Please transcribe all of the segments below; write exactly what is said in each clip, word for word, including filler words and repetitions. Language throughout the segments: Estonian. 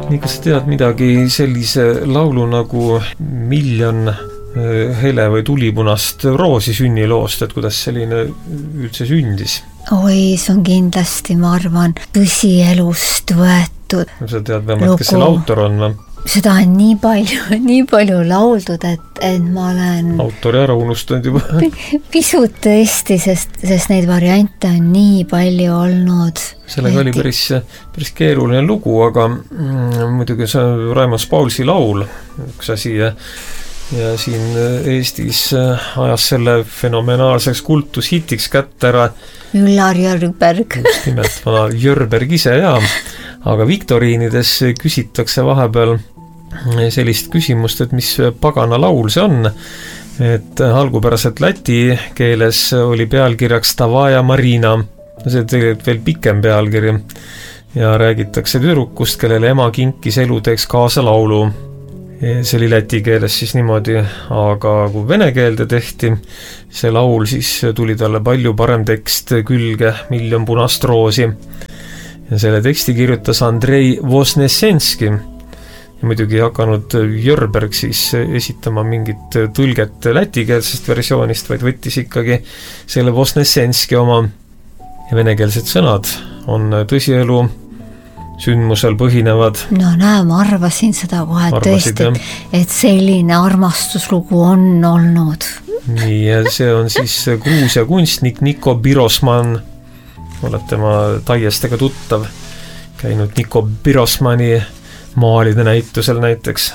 nii, kas sa tead midagi sellise laulu nagu Miljon hele või tulipunast roosi sünniloost, et kuidas selline üldse sündis? Oi, see on kindlasti, ma arvan, tõsielust võetud sa tead vähemalt, kes selle autor on või? Seda on nii palju, nii palju lauldud, et, et ma olen autori ära unustanud juba pisut tõesti, sest, sest neid variante on nii palju olnud. Sellega oli päris, päris keeruline lugu, aga mm, muidugi see on Raimond Paulsi laul, üks asi ja ja siin Eestis ajas selle fenomenaalseks kultushitiks kätte ära Üllar Jörberg. Just nimelt, vana Jörberg ise ja, aga viktoriinides küsitakse vahepeal sellist küsimust, et mis pagana laul see on, et algupäraselt läti keeles oli pealkirjaks Tavaja Marina, see on tegelikult veel pikem pealkiri ja räägitakse tüdrukust, kellele ema kinkis elu teeks kaasa laulu. See oli läti keeles siis niimoodi, aga kui vene keelde tehti see laul, siis tuli talle palju parem tekst külge, Miljon punast roosi. Ja selle teksti kirjutas Andrei Vosnesenski ja muidugi hakanud Jörberg siis esitama mingit tõlget lätikeelsest versioonist, vaid võttis ikkagi selle Vosnesenski oma ja venekeelsed sõnad on tõsielu sündmusel põhinevad. No näe, ma arvasin seda kohe tõesti, et selline armastuslugu on olnud. Nii, ja see on siis Gruusia kunstnik Niko Birosman. Olete ma taiestega tuttav käinud Niko Birosmani maalide näitusel näiteks.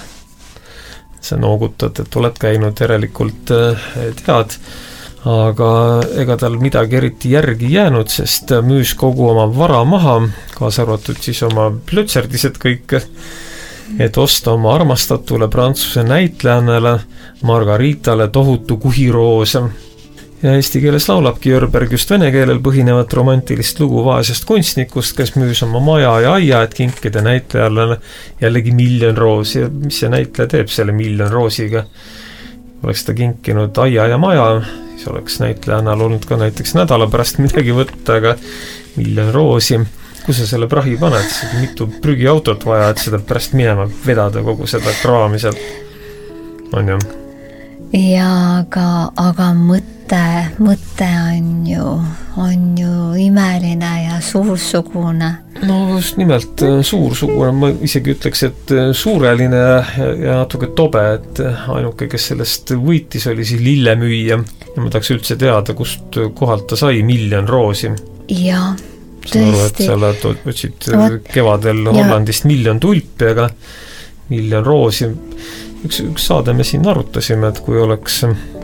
Sa noogutad, et oled käinud, järelikult tead, aga ega tal midagi eriti järgi jäänud, sest müüs kogu oma vara maha, kaasa arvatud siis oma plötserdised kõik, et osta oma armastatule prantsuse näitlejannale Margaritale tohutu kuhiroos. Ja eesti keeles laulabki Jörberg just vene keelel põhinevat romantilist lugu vaesest kunstnikust, kes müüs oma maja ja aia, et kinkida näitlejale jällegi miljon roosi. Ja mis see näitleja teeb selle miljon roosiga? Oleks ta kinkinud aia ja maja, siis oleks näitlejannal olnud ka näiteks nädala pärast midagi võtta, aga miljon roosi. Kus sa selle prahi paned? Mitu prügiautot vaja, et seda pärast minema vedada kogu seda kraami seal. On ju? Ja aga, aga mõte, mõte on ju, on ju imeline ja suursugune. No just nimelt suursugune, ma isegi ütleks, et suureline ja natuke tobe, et ainuke, kes sellest võitis, oli siis lillemüüja. Ja ma tahaks üldse teada, kust kohalt ta sai miljon roosi. Ja, tõesti. Saan aru, et sa oled võtsid kevadel Hollandist miljon tulpi, aga miljon roosi. Üks, üks saade me siin arutasime, et kui oleks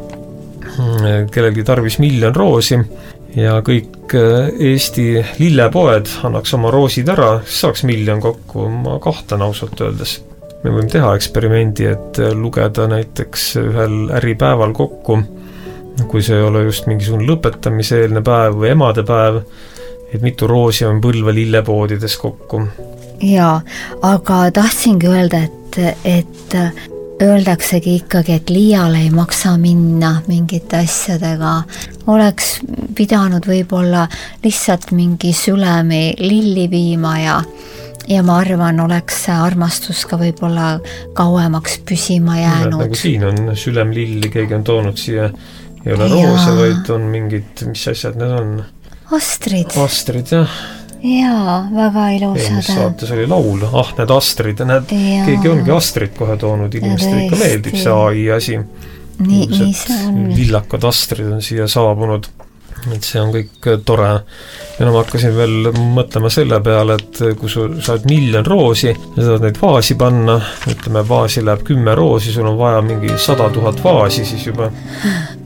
kellelgi tarvis miljon roosi ja kõik Eesti lillepoed annaks oma roosid ära, siis saaks miljon kokku, ma kahtan ausalt öeldes. Me võime teha eksperimendi, et lugeda näiteks ühel äripäeval kokku, kui see ei ole just mingisugune lõpetamise eelne päev või emadepäev, et mitu roosi on Põlva lillepoodides kokku. Jaa, aga tahtsingi öelda, et, et öeldaksegi ikkagi, et liiale ei maksa minna mingite asjadega. Oleks pidanud võib-olla lihtsalt mingi sülemi lilli viima ja, ja ma arvan, oleks see armastus ka võib-olla kauemaks püsima jäänud. Nagu siin on sülem lilli, keegi on toonud siia, ei ole roose, vaid on mingid, mis asjad need on? Astrid. Astrid, jah. Jaa, väga ilusad. Eelmis saates oli laul, ah, need Astrid, need, keegi ongi Astrid kohe toonud, inimestele ikka meeldib see A I asi. Nii, nii see on. Villakad Astrid on siia saabunud, et see on kõik tore. Ja no ma hakkasin veel mõtlema selle peale, et kui sa saad miljon roosi ja saad neid vaasi panna, ütleme, vaasi läheb kümme roosi, sul on vaja mingi sada tuhat vaasi, siis juba